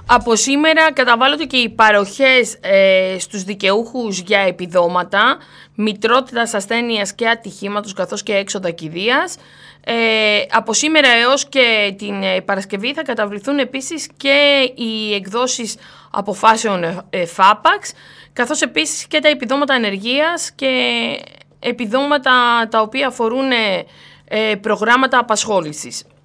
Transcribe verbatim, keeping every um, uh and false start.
Από σήμερα καταβάλλονται και οι παροχές ε, στους δικαιούχους για επιδόματα, μητρότητας, ασθένειας και ατυχήματος, καθώς και έξοδα κηδείας. Ε, από σήμερα έως και την ε, Παρασκευή θα καταβληθούν επίσης και οι εκδόσεις αποφάσεων ε, ΦΑΠΑΞ, καθώς επίσης και τα επιδόματα ανεργίας και επιδόματα τα οποία αφορούν ε, ε, προγράμματα απασχόλησης.